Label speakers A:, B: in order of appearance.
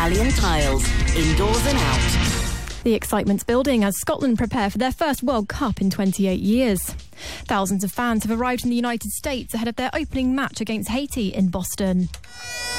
A: Italian tiles, indoors and out.
B: The excitement's building as Scotland prepare for their first World Cup in 28 years. Thousands of fans have arrived in the United States ahead of their opening match against Haiti in Boston.